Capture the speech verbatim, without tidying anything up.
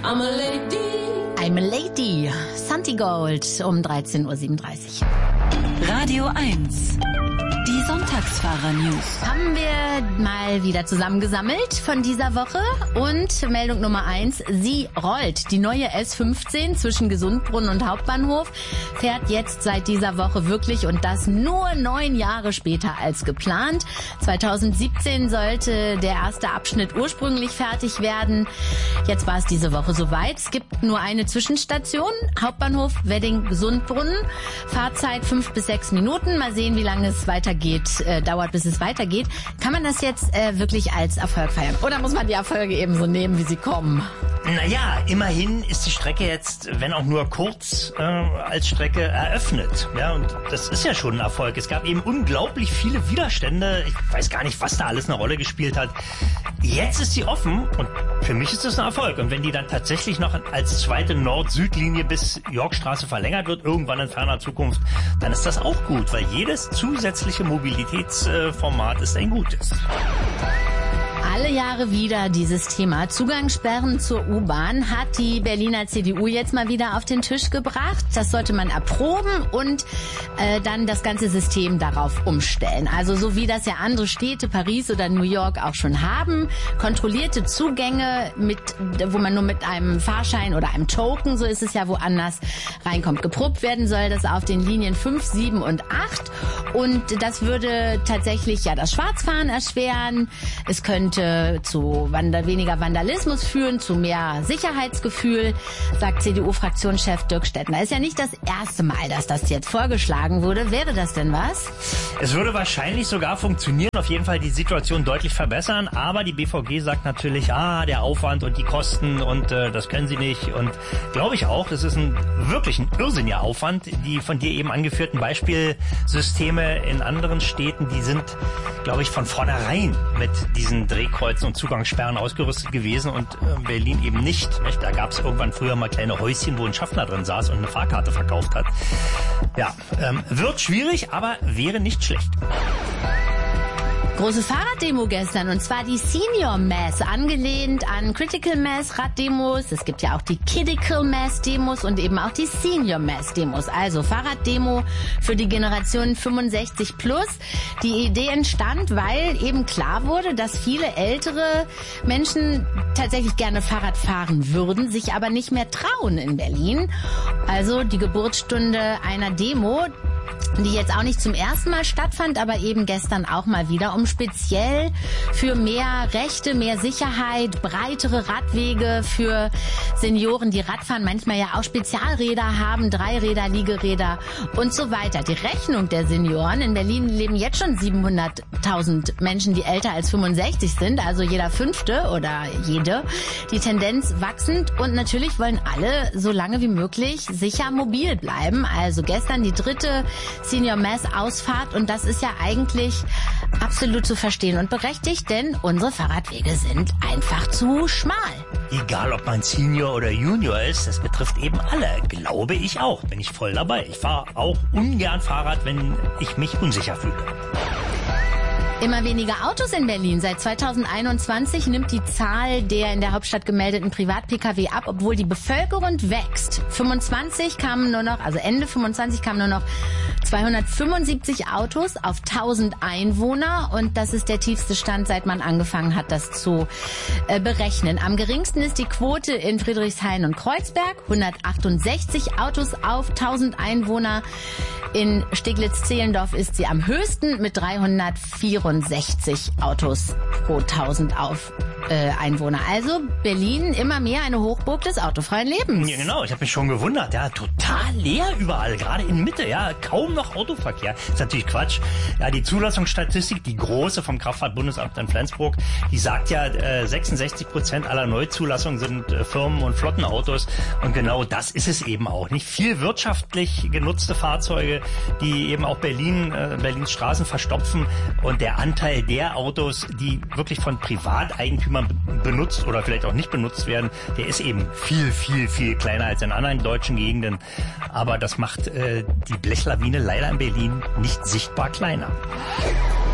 I'm a lady. I'm a lady. Santi Gold um dreizehn Uhr siebenunddreißig. Radio eins. Die Sonntagsfahrer-News. Haben wir mal wieder zusammengesammelt von dieser Woche. Und Meldung Nummer eins, sie rollt. Die neue S fünfzehn zwischen Gesundbrunnen und Hauptbahnhof fährt jetzt seit dieser Woche wirklich und das nur neun Jahre später als geplant. zweitausendsiebzehn sollte der erste Abschnitt ursprünglich fertig werden. Jetzt war es diese Woche soweit. Es gibt nur eine Zwischenstation. Hauptbahnhof Wedding-Gesundbrunnen. Fahrzeit fünf bis sechs Minuten. Mal sehen, wie lange es weitergeht. Geht, äh, dauert, bis es weitergeht. Kann man das jetzt äh, wirklich als Erfolg feiern? Oder muss man die Erfolge eben so nehmen, wie sie kommen? Naja, immerhin ist die Strecke jetzt, wenn auch nur kurz, äh, als Strecke eröffnet. Ja, und das ist ja schon ein Erfolg. Es gab eben unglaublich viele Widerstände. Ich weiß gar nicht, was da alles eine Rolle gespielt hat. Jetzt ist sie offen und für mich ist das ein Erfolg. Und wenn die dann tatsächlich noch als zweite Nord-Süd-Linie bis Yorkstraße verlängert wird, irgendwann in ferner Zukunft, dann ist das auch gut, weil jedes zusätzliche Mobilitätsformat ist ein gutes. Alle Jahre wieder dieses Thema. Zugangssperren zur U-Bahn hat die Berliner C D U jetzt mal wieder auf den Tisch gebracht. Das sollte man erproben und äh, dann das ganze System darauf umstellen. Also so wie das ja andere Städte, Paris oder New York auch schon haben. Kontrollierte Zugänge, mit, wo man nur mit einem Fahrschein oder einem Token, so ist es ja woanders, reinkommt. Geprobt werden soll das auf den Linien fünf, sieben und acht. Und das würde tatsächlich ja das Schwarzfahren erschweren. Es könnte zu Wand- weniger Vandalismus führen, zu mehr Sicherheitsgefühl, sagt C D U-Fraktionschef Dirk Stettner. Ist ja nicht das erste Mal, dass das jetzt vorgeschlagen wurde. Wäre das denn was? Es würde wahrscheinlich sogar funktionieren, auf jeden Fall die Situation deutlich verbessern, aber die B V G sagt natürlich, ah, der Aufwand und die Kosten und äh, das können sie nicht und glaube ich auch, das ist ein wirklich ein irrsinniger Aufwand. Die von dir eben angeführten Beispielsysteme in anderen Städten, die sind, glaube ich, von vornherein mit diesen Drehkreuzen und Zugangssperren ausgerüstet gewesen und äh, Berlin eben nicht, nicht? Da gab es irgendwann früher mal kleine Häuschen, wo ein Schaffner drin saß und eine Fahrkarte verkauft hat. Ja, ähm, wird schwierig, aber wäre nicht schlecht. Große Fahrraddemo gestern, und zwar die Senior Mass, angelehnt an Critical Mass Raddemos. Es gibt ja auch die Kidical Mass Demos und eben auch die Senior Mass Demos. Also Fahrraddemo für die Generation fünfundsechzig plus. Die Idee entstand, weil eben klar wurde, dass viele ältere Menschen tatsächlich gerne Fahrrad fahren würden, sich aber nicht mehr trauen in Berlin. Also die Geburtsstunde einer Demo, die jetzt auch nicht zum ersten Mal stattfand, aber eben gestern auch mal wieder, um speziell für mehr Rechte, mehr Sicherheit, breitere Radwege für Senioren, die Radfahren, manchmal ja auch Spezialräder haben, Dreiräder, Liegeräder und so weiter. Die Rechnung der Senioren, in Berlin leben jetzt schon siebenhunderttausend Menschen, die älter als fünfundsechzig sind, also jeder Fünfte oder jede. Die Tendenz wachsend und natürlich wollen alle so lange wie möglich sicher mobil bleiben. Also gestern die dritte Senior Mass Ausfahrt und das ist ja eigentlich absolut zu verstehen und berechtigt, denn unsere Fahrradwege sind einfach zu schmal. Egal, ob man Senior oder Junior ist, das betrifft eben alle, glaube ich auch. Bin ich voll dabei. Ich fahre auch ungern Fahrrad, wenn ich mich unsicher fühle. Immer weniger Autos in Berlin. Seit zweitausendeinundzwanzig nimmt die Zahl der in der Hauptstadt gemeldeten Privat-P K W ab, obwohl die Bevölkerung wächst. fünfundzwanzig kamen nur noch, also Ende fünfundzwanzig kamen nur noch zweihundertfünfundsiebzig Autos auf tausend Einwohner und das ist der tiefste Stand, seit man angefangen hat, das zu äh, berechnen. Am geringsten ist die Quote in Friedrichshain und Kreuzberg, hundertachtundsechzig Autos auf tausend Einwohner. In Steglitz-Zehlendorf ist sie am höchsten mit dreihundertvierundsechzig Autos pro tausend auf äh, Einwohner. Also Berlin immer mehr eine Hochburg des autofreien Lebens. Ja, genau, ich habe mich schon gewundert. Ja, total leer überall, gerade in Mitte. Ja, kaum noch Autoverkehr. Das ist natürlich Quatsch. Ja, die Zulassungsstatistik, die große vom Kraftfahrtbundesamt in Flensburg, die sagt ja, äh, sechsundsechzig Prozent aller Neuzulassungen sind äh, Firmen- und Flottenautos. Und genau das ist es eben auch. Nicht viel wirtschaftlich genutzte Fahrzeuge, die eben auch Berlin, äh, Berlins Straßen verstopfen. Und der Anteil der Autos, die wirklich von Privateigentümern benutzt oder vielleicht auch nicht benutzt werden, der ist eben viel, viel, viel kleiner als in anderen deutschen Gegenden. Aber das macht äh, die Blechlawine leider in Berlin nicht sichtbar kleiner.